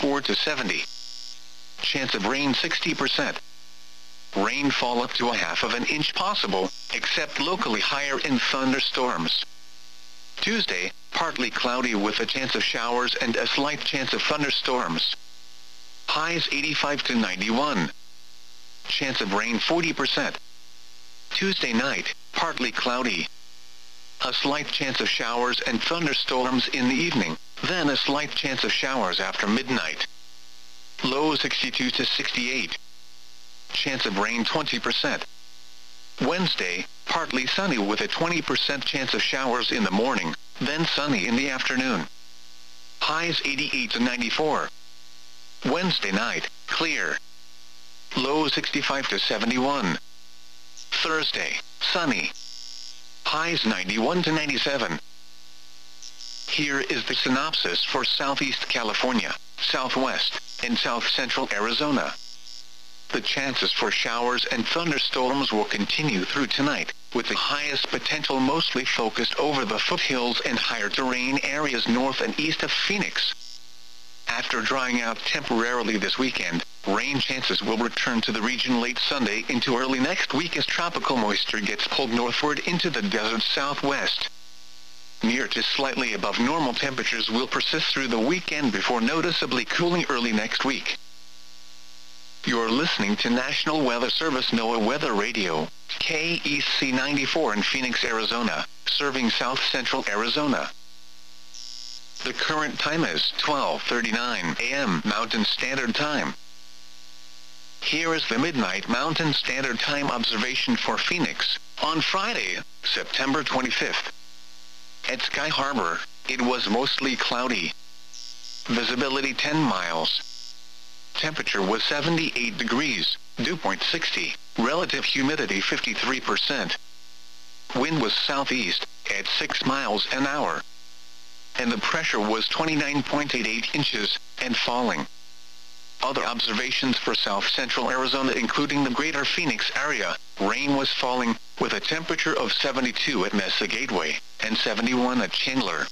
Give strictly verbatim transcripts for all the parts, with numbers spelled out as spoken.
four to seventy. Chance of rain sixty percent. Rainfall up to a half of an inch possible, except locally higher in thunderstorms. Tuesday, partly cloudy with a chance of showers and a slight chance of thunderstorms. Highs eighty-five to ninety-one. Chance of rain forty percent. Tuesday night, partly cloudy. A slight chance of showers and thunderstorms in the evening, then a slight chance of showers after midnight. Low sixty-two to sixty-eight. Chance of rain twenty percent. Wednesday, partly sunny with a twenty percent chance of showers in the morning, then sunny in the afternoon. Highs eighty-eight to ninety-four. Wednesday night, clear. Low sixty-five to seventy-one. Thursday, sunny. Highs ninety-one to ninety-seven. Here is the synopsis for Southeast California, Southwest, and South Central Arizona. The chances for showers and thunderstorms will continue through tonight, with the highest potential mostly focused over the foothills and higher terrain areas north and east of Phoenix. After drying out temporarily this weekend, rain chances will return to the region late Sunday into early next week as tropical moisture gets pulled northward into the desert southwest. Near to slightly above normal temperatures will persist through the weekend before noticeably cooling early next week. You're listening to National Weather Service NOAA Weather Radio, K E C ninety-four in Phoenix, Arizona, serving South Central Arizona. The current time is twelve thirty-nine a m Mountain Standard Time. Here is the Midnight Mountain Standard Time observation for Phoenix, on Friday, September twenty-fifth. At Sky Harbor, it was mostly cloudy. Visibility ten miles. Temperature was seventy-eight degrees, dew point sixty, relative humidity fifty-three percent. Wind was southeast, at six miles an hour. And the pressure was twenty-nine point eight eight inches, and falling. Other observations for South Central Arizona including the greater Phoenix area, rain was falling, with a temperature of seventy-two at Mesa Gateway, and seventy-one at Chandler.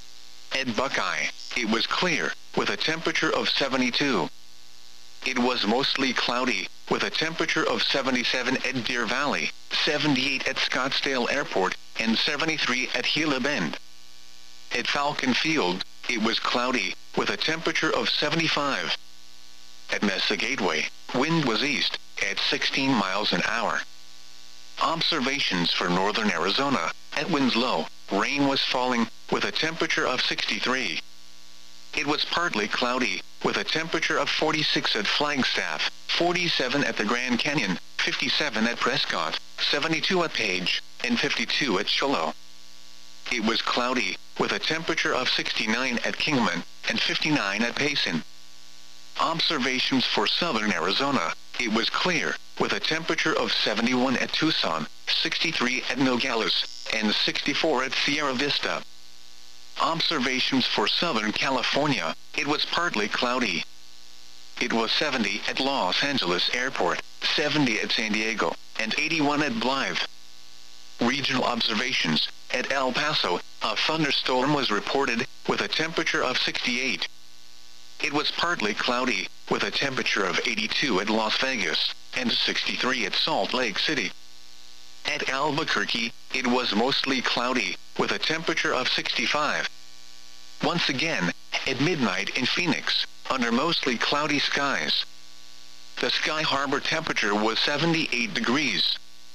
At Buckeye, it was clear, with a temperature of seventy-two. It was mostly cloudy, with a temperature of seventy-seven at Deer Valley, seventy-eight at Scottsdale Airport, and seventy-three at Gila Bend. At Falcon Field, it was cloudy, with a temperature of seventy-five. At Mesa Gateway, wind was east, at sixteen miles an hour. Observations for northern Arizona, at Winslow, rain was falling, with a temperature of sixty-three. It was partly cloudy, with a temperature of forty-six at Flagstaff, forty-seven at the Grand Canyon, fifty-seven at Prescott, seventy-two at Page, and fifty-two at Shiloh. It was cloudy, with a temperature of sixty-nine at Kingman, and fifty-nine at Payson. Observations for southern Arizona, it was clear, with a temperature of seventy-one at Tucson, sixty-three at Nogales, and sixty-four at Sierra Vista. Observations for Southern California, it was partly cloudy. It was seventy at Los Angeles Airport, seventy at San Diego, and eighty-one at Blythe. Regional observations, at El Paso, a thunderstorm was reported, with a temperature of sixty-eight. It was partly cloudy, with a temperature of eighty-two at Las Vegas, and sixty-three at Salt Lake City. At Albuquerque, it was mostly cloudy, with a temperature of sixty-five. Once again, at midnight in Phoenix, under mostly cloudy skies. The Sky Harbor temperature was seventy-eight degrees.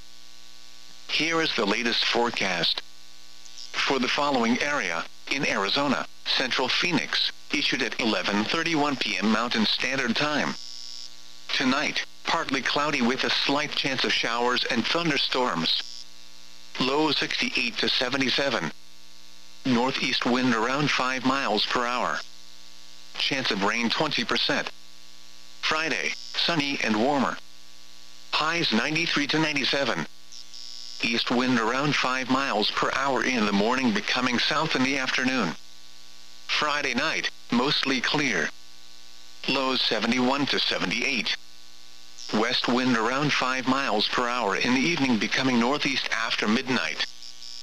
Here is the latest forecast. For the following area, in Arizona, Central Phoenix, issued at eleven thirty-one p m Mountain Standard Time. Tonight, partly cloudy with a slight chance of showers and thunderstorms. Low sixty-eight to seventy-seven. Northeast wind around five miles per hour. Chance of rain twenty percent. Friday, sunny and warmer. Highs ninety-three to ninety-seven. East wind around five miles per hour in the morning, becoming south in the afternoon. Friday night, mostly clear. Lows seventy-one to seventy-eight. West wind around five miles per hour in the evening, becoming northeast after midnight.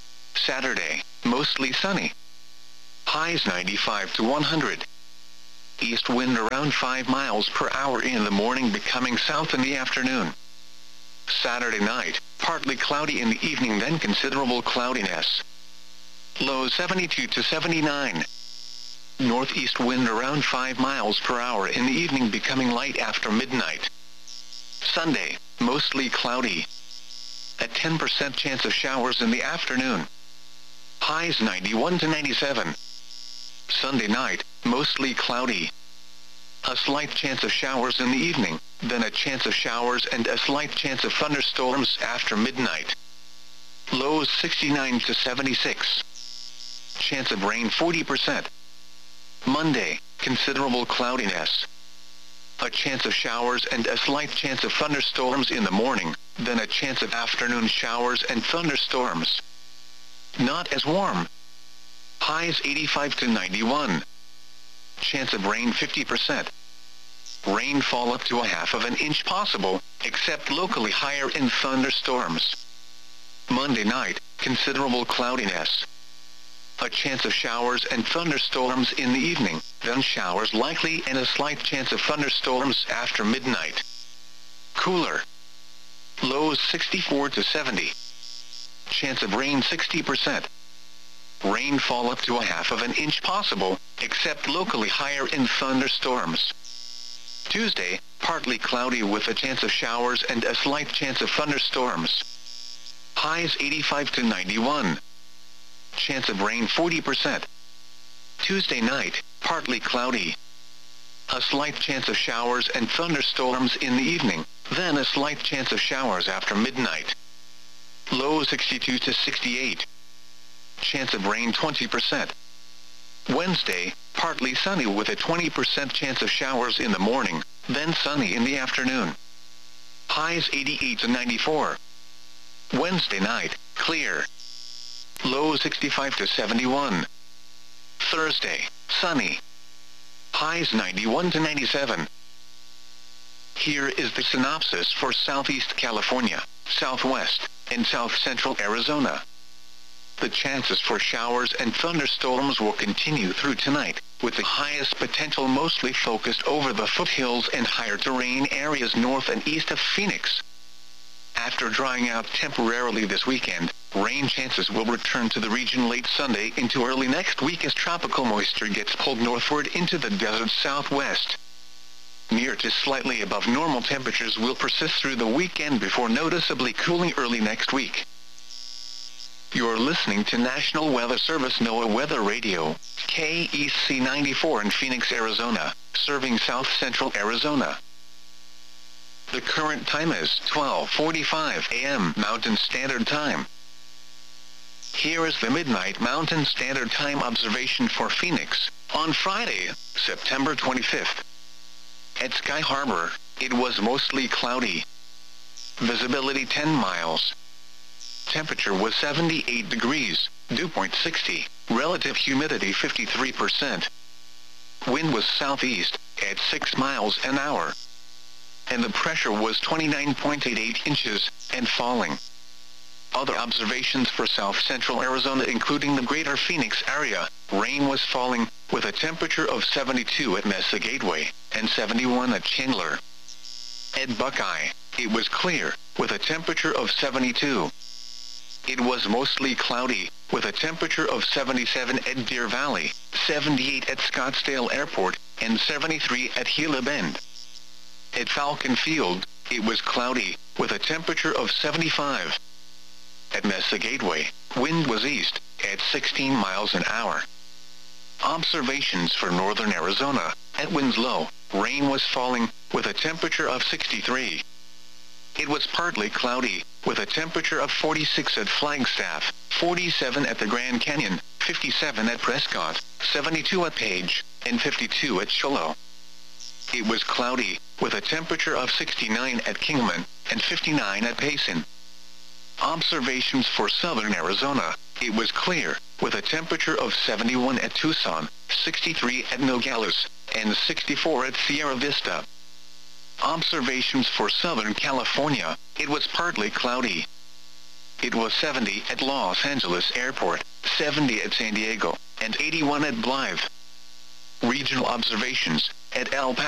Saturday, mostly sunny. Highs ninety-five to one hundred. east wind around five miles per hour in the morning, becoming south in the afternoon. Saturday night, partly cloudy in the evening, then considerable cloudiness. Low seventy-two to seventy-nine. Northeast wind around five miles per hour in the evening, becoming light after midnight. Sunday, mostly cloudy. A ten percent chance of showers in the afternoon. Highs ninety-one to ninety-seven. Sunday night, mostly cloudy. A slight chance of showers in the evening, then a chance of showers and a slight chance of thunderstorms after midnight. Lows sixty-nine to seventy-six. Chance of rain forty percent. Monday, considerable cloudiness. A chance of showers and a slight chance of thunderstorms in the morning, then a chance of afternoon showers and thunderstorms. Not as warm. Highs eighty-five to ninety-one. Chance of rain fifty percent. Rainfall up to a half of an inch possible, except locally higher in thunderstorms. Monday night, considerable cloudiness. A chance of showers and thunderstorms in the evening, then showers likely and a slight chance of thunderstorms after midnight. Cooler. Lows sixty-four to seventy. Chance of rain sixty percent. Rainfall up to a half of an inch possible, except locally higher in thunderstorms. Tuesday, partly cloudy with a chance of showers and a slight chance of thunderstorms. Highs eighty-five to ninety-one. Chance of rain forty percent. Tuesday night, partly cloudy. A slight chance of showers and thunderstorms in the evening, then a slight chance of showers after midnight. Low sixty-two to sixty-eight. Chance of rain twenty percent. Wednesday, partly sunny with a twenty percent chance of showers in the morning, then sunny in the afternoon. Highs eighty-eight to ninety-four. Wednesday night, clear. Low sixty-five to seventy-one. Thursday, sunny. Highs ninety-one to ninety-seven. Here is the synopsis for Southeast California, Southwest, and South Central Arizona. The chances for showers and thunderstorms will continue through tonight, with the highest potential mostly focused over the foothills and higher terrain areas north and east of Phoenix. After drying out temporarily this weekend, rain chances will return to the region late Sunday into early next week as tropical moisture gets pulled northward into the desert southwest. Near to slightly above normal temperatures will persist through the weekend before noticeably cooling early next week. You're listening to National Weather Service NOAA Weather Radio, K E C ninety-four in Phoenix, Arizona, serving South Central Arizona. The current time is twelve forty-five a m Mountain Standard Time. Here is the Midnight Mountain Standard Time observation for Phoenix, on Friday, September twenty-fifth. At Sky Harbor, it was mostly cloudy. Visibility ten miles. Temperature was seventy-eight degrees, dew point sixty, relative humidity fifty-three percent. Wind was southeast, at six miles an hour. And the pressure was twenty-nine point eight eight inches, and falling. Other observations for South Central Arizona including the greater Phoenix area, rain was falling, with a temperature of seventy-two at Mesa Gateway, and seventy-one at Chandler. At Buckeye, it was clear, with a temperature of seventy-two. It was mostly cloudy, with a temperature of seventy-seven at Deer Valley, seventy-eight at Scottsdale Airport, and seventy-three at Gila Bend. At Falcon Field, it was cloudy, with a temperature of seventy-five. At Mesa Gateway, wind was east, at sixteen miles an hour. Observations for northern Arizona, at Winslow, rain was falling, with a temperature of sixty-three. It was partly cloudy, with a temperature of forty-six at Flagstaff, forty-seven at the Grand Canyon, fifty-seven at Prescott, seventy-two at Page, and fifty-two at Shiloh. It was cloudy, with a temperature of sixty-nine at Kingman, and fifty-nine at Payson. Observations for southern Arizona, it was clear, with a temperature of seventy-one at Tucson, sixty-three at Nogales, and sixty-four at Sierra Vista. Observations for Southern California, it was partly cloudy. It was seventy at Los Angeles Airport, seventy at San Diego, and eighty-one at Blythe. Regional observations at El Paso.